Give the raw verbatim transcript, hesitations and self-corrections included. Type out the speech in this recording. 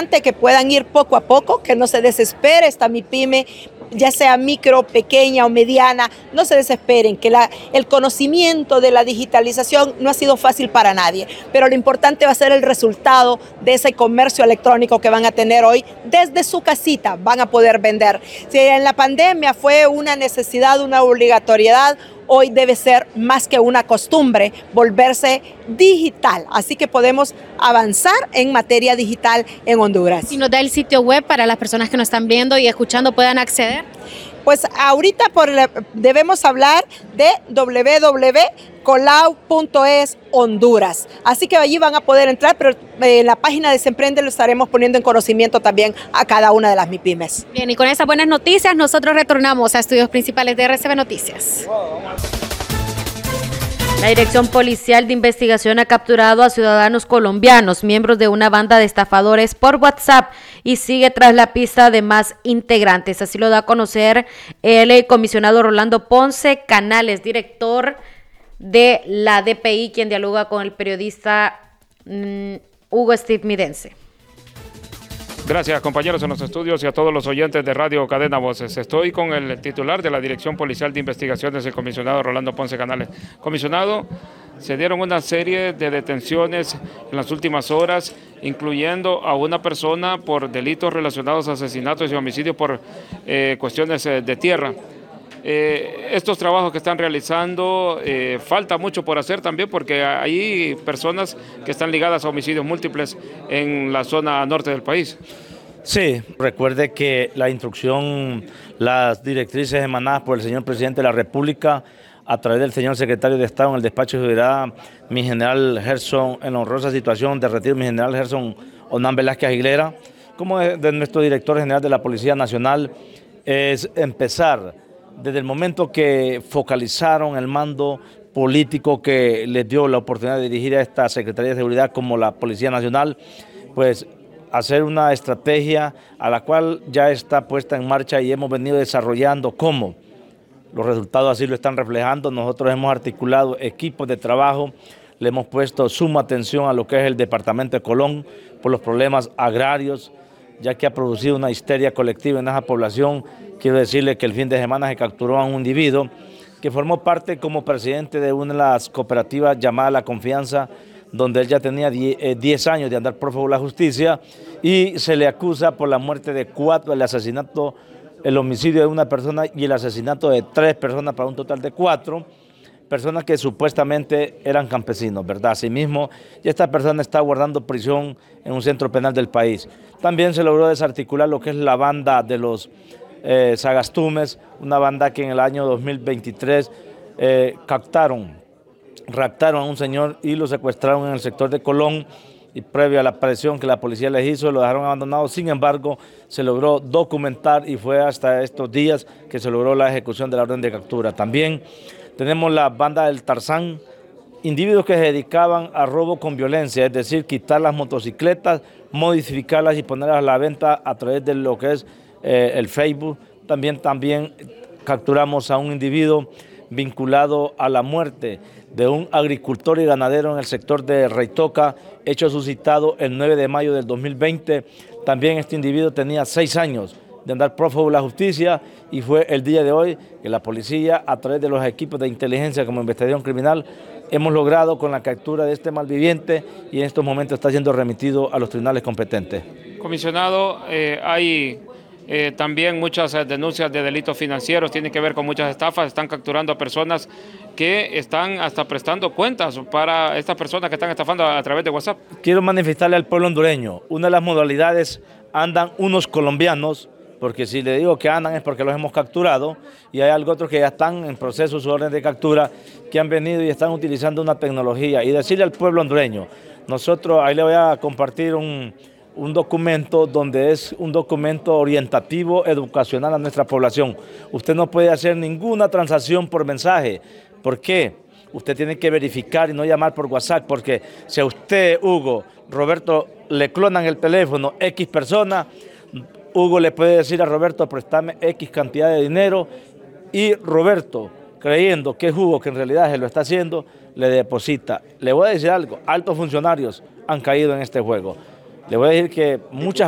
importante que puedan ir poco a poco, que no se desespere esta MIPYME, ya sea micro, pequeña o mediana, no se desesperen, que la, el conocimiento de la digitalización no ha sido fácil para nadie, pero lo importante va a ser el resultado de ese comercio electrónico que van a tener hoy. Desde su casita van a poder vender. Si en la pandemia fue una necesidad, una obligatoriedad, hoy debe ser más que una costumbre volverse digital. Así que podemos avanzar en materia digital en Honduras. Si nos da el sitio web para las personas que nos están viendo y escuchando puedan acceder. Pues ahorita por la, debemos hablar de doble u doble u doble u punto colau punto es Honduras. Así que allí van a poder entrar, pero en la página de Semprende lo estaremos poniendo en conocimiento también a cada una de las MIPYMES. Bien, y con esas buenas noticias nosotros retornamos a estudios principales de R C B Noticias. La Dirección Policial de Investigación ha capturado a ciudadanos colombianos, miembros de una banda de estafadores por WhatsApp, y sigue tras la pista de más integrantes. Así lo da a conocer el comisionado Rolando Ponce Canales, director de la D P I, quien dialoga con el periodista um, Hugo Steve Midense. Gracias, compañeros en los estudios y a todos los oyentes de Radio Cadena Voces. Estoy con el titular de la Dirección Policial de Investigaciones, el comisionado Rolando Ponce Canales. Comisionado, se dieron una serie de detenciones en las últimas horas, incluyendo a una persona por delitos relacionados a asesinatos y homicidios por eh, cuestiones eh, de tierra. Eh, estos trabajos que están realizando, eh, falta mucho por hacer también, porque hay personas que están ligadas a homicidios múltiples en la zona norte del país. Sí, recuerde que la instrucción, las directrices emanadas por el señor presidente de la República a través del señor secretario de Estado en el despacho de seguridad, mi general Gerson, en la honrosa situación de retiro, mi general Gerson Hernán Velázquez Aguilera, como de, de nuestro director general de la Policía Nacional, es empezar desde el momento que focalizaron el mando político que les dio la oportunidad de dirigir a esta Secretaría de Seguridad como la Policía Nacional, pues hacer una estrategia a la cual ya está puesta en marcha y hemos venido desarrollando. ¿Cómo? Los resultados así lo están reflejando. Nosotros hemos articulado equipos de trabajo, le hemos puesto suma atención a lo que es el departamento de Colón por los problemas agrarios, ya que ha producido una histeria colectiva en esa población. Quiero decirle que el fin de semana se capturó a un individuo que formó parte como presidente de una de las cooperativas llamada La Confianza, donde él ya tenía diez años de andar prófugo de la justicia, y se le acusa por la muerte de cuatro, el asesinato, el homicidio de una persona y el asesinato de tres personas para un total de cuatro personas que supuestamente eran campesinos, ¿verdad? Asimismo, y esta persona está guardando prisión en un centro penal del país. También se logró desarticular lo que es la banda de los eh, Sagastumes, una banda que en el año dos mil veintitrés eh, captaron, raptaron a un señor y lo secuestraron en el sector de Colón, y previo a la presión que la policía les hizo, lo dejaron abandonado. Sin embargo, se logró documentar y fue hasta estos días que se logró la ejecución de la orden de captura. También tenemos la banda del Tarzán, individuos que se dedicaban a robo con violencia, es decir, quitar las motocicletas, modificarlas y ponerlas a la venta a través de lo que es eh, el Facebook. También, también capturamos a un individuo vinculado a la muerte de un agricultor y ganadero en el sector de Reitoca, hecho suscitado el nueve de mayo del dos mil veinte. También este individuo tenía seis años de andar prófugo de la justicia, y fue el día de hoy que la policía, a través de los equipos de inteligencia como investigación criminal, hemos logrado con la captura de este malviviente, y en estos momentos está siendo remitido a los tribunales competentes. Comisionado, eh, hay eh, también muchas denuncias de delitos financieros, tiene que ver con muchas estafas, están capturando a personas que están hasta prestando cuentas para estas personas que están estafando a través de WhatsApp. Quiero manifestarle al pueblo hondureño, una de las modalidades, andan unos colombianos, porque si le digo que andan es porque los hemos capturado, y hay algo otros que ya están en proceso de su orden de captura, que han venido y están utilizando una tecnología. Y decirle al pueblo hondureño, nosotros, ahí le voy a compartir un, un documento donde es un documento orientativo, educacional a nuestra población. Usted no puede hacer ninguna transacción por mensaje. ¿Por qué? Usted tiene que verificar y no llamar por WhatsApp, porque si a usted, Hugo, Roberto, le clonan el teléfono X persona, Hugo le puede decir a Roberto, préstame X cantidad de dinero, y Roberto, creyendo que es Hugo, que en realidad se lo está haciendo, le deposita. Le voy a decir algo, altos funcionarios han caído en este juego. Le voy a decir que muchas